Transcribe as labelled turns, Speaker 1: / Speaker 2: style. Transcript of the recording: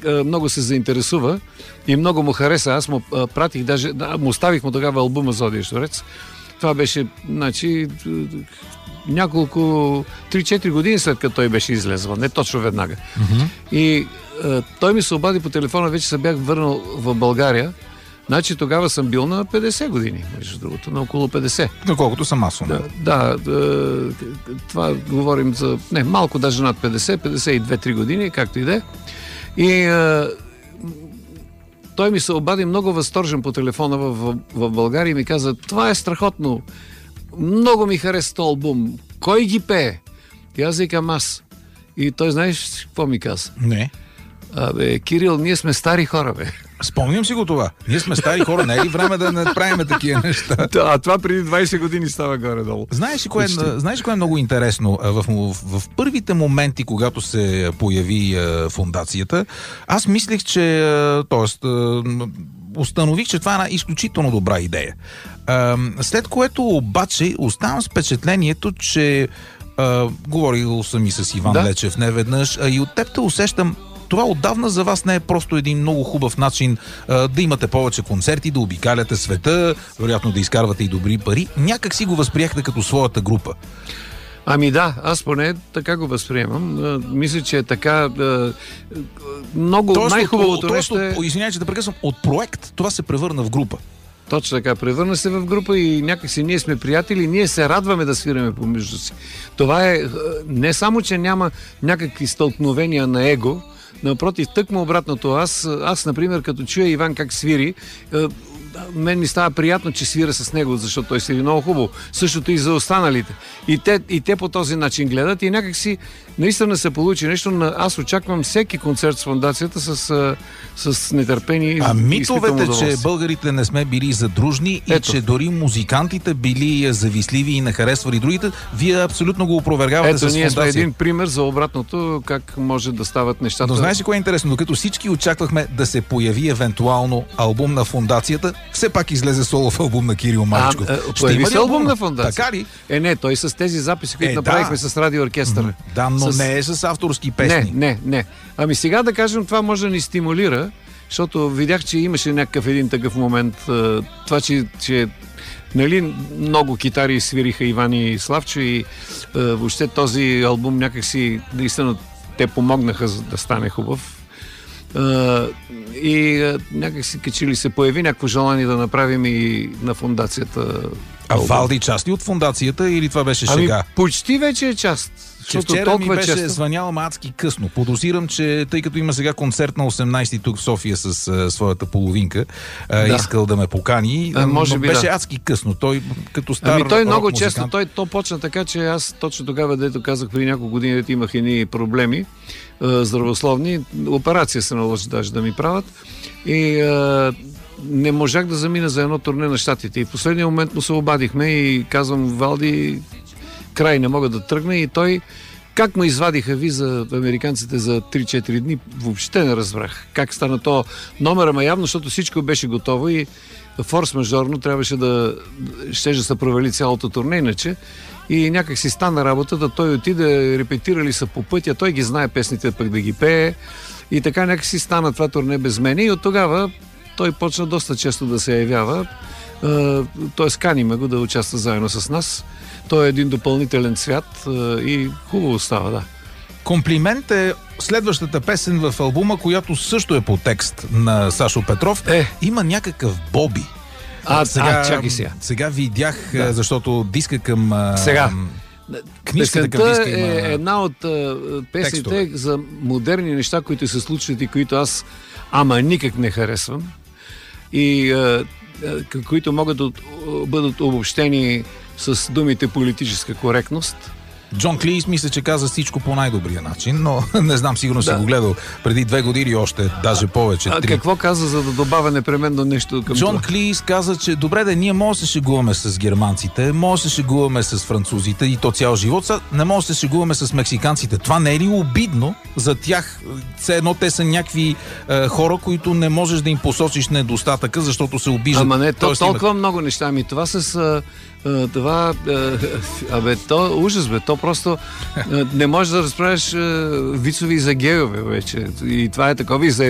Speaker 1: много се заинтересува и много му хареса. Аз му пратих, даже му оставих му тогава албума Зодия Шторец. Това беше, значи, няколко 3-4 години след като той беше излезвал, не точно веднага. И той ми се обади по телефона, вече се бях върнал в България. Значи тогава съм бил на 50 години, между другото, на около 50.
Speaker 2: Доколкото съм масло.
Speaker 1: Да, това говорим за... Не, малко даже над 50, 52-3 години, както и да е. И той ми се обади много възторжен по телефона в България и ми каза: това е страхотно, много ми хареса този албум, кой ги пее? И аз викам: аз. И той, знаеш какво ми каза?
Speaker 2: Не.
Speaker 1: Кирил, ние сме стари хора, бе.
Speaker 2: Спомням си го това. Ние сме стари хора, не е ли време да не правим такива неща?
Speaker 1: Да, това преди 20 години става горе-долу.
Speaker 2: Знаеш ли кое е много интересно? В първите моменти, когато се появи фондацията, аз мислех, че установих, че това е една изключително добра идея. След което обаче оставам с впечатлението, че говорил съм и с Иван Лечев неведнъж, и от теб те усещам, това отдавна за вас не е просто един много хубав начин да имате повече концерти, да обикаляте света, вероятно да изкарвате и добри пари. Някак си го възприехте като своята група.
Speaker 1: Ами да, аз поне така го възприемам. Мисля, че е така много най-хубавото нещо е...
Speaker 2: Извинявай, че да прекъсвам. От проект това се превърна в група.
Speaker 1: Точно така, превърна се в група и някакси ние сме приятели, ние се радваме да свираме помежду си. Това е не само, че няма някакви стълкновения на его, напротив, тъкмо обратното. Аз, например, като чуя Иван как свири, мен ми става приятно, че свира с него, защото той свири много хубаво. Същото и за останалите. И те по този начин гледат и някакси наистина се получи нещо. Аз очаквам всеки концерт с фондацията с нетърпение.
Speaker 2: А митовете, че българите не сме били задружни и че дори музикантите били завистливи и не харесвали другите, вие абсолютно го опровергавате с фондация.
Speaker 1: Ние сме един пример за обратното, как може да стават нещата.
Speaker 2: Но знаеш ли кое е интересно? Докато всички очаквахме да се появи евентуално албум на фондацията, все пак излезе солов албум на Кирил Маричков.
Speaker 1: Появи се албум на фондацията?
Speaker 2: Така ли?
Speaker 1: Не, той с тези записи, които направихме с радиооркестъра.
Speaker 2: Да, но не е с авторски песни.
Speaker 1: Не. Ами сега да кажем, това може да ни стимулира, защото видях, че имаше някакъв един такъв момент. Това, че нали, много китари свириха Иван и Славчо и въобще този албум някакси наистина те помогнаха да стане хубав. И някак си качили се появи някакво желание да направим и на фондацията.
Speaker 2: А Валди част ли от фондацията или това беше шега?
Speaker 1: Ами почти вече е част.
Speaker 2: Че вчера ми беше звънял адски късно. Подозирам, че тъй като има сега концерт на 18-ти тук в София с своята половинка, искал да ме покани,
Speaker 1: може
Speaker 2: но
Speaker 1: би
Speaker 2: беше адски късно. Той като стар
Speaker 1: той много
Speaker 2: музикант...
Speaker 1: често, то почна така, че аз точно тогава, дето казах преди няколко години, имах едни проблеми здравословни. Операция се наложи даже да ми правят. И не можах да замина за едно турне на Щатите. И в последния момент му се обадихме и казвам: Валди, край, не мога да тръгна. И той, как му извадиха виза американците за 3-4 дни, въобще не разбрах. Как стана то номера, ма явно, защото всичко беше готово и форс-мажорно трябваше ще се провали цялото турне иначе. И някак си стана работата, той отиде, репетирали са по пътя, той ги знае песните, пък да ги пее. И така някак си стана това турне без мене. И от тогава той почна доста често да се явява. Т.е. каниме го да участва заедно с нас. Той е един допълнителен цвят и хубаво става, да.
Speaker 2: Комплимент е следващата песен в албума, която също е по текст на Сашо Петров. Има някакъв Боби.
Speaker 1: Чакай сега.
Speaker 2: Сега видях, защото диска към...
Speaker 1: Книжката към диска е една от песните за модерни неща, които се случват и които аз никак не харесвам. И които могат да бъдат обобщени с думите политическа коректност.
Speaker 2: Джон Клийс мисля, че каза всичко по най-добрия начин, но не знам, сигурно си го гледал преди 2 години още, даже повече. 3.
Speaker 1: Какво каза, за да добавя непременно нещо към
Speaker 2: Джон Клийс каза, че добре, ние може да се шегуваме с германците, може да се шегуваме с французите и то цял живот, не може да се шегуваме с мексиканците. Това не е ли обидно за тях? Все едно те са някакви хора, които не можеш да им посочиш недостатъка, защото се обиждат.
Speaker 1: Ама не, толкова много неща. Това с... то ужас, то просто не можеш да разправяш вицови за гейове вече. И това е такова и за